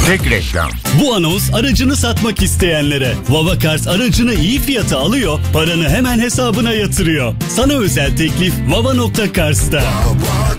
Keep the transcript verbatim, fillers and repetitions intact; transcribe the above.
Tek reklam. Bu anons aracını satmak isteyenlere. Vava Cars aracını iyi fiyata alıyor, paranı hemen hesabına yatırıyor. Sana özel teklif vava nokta cars'ta. Vava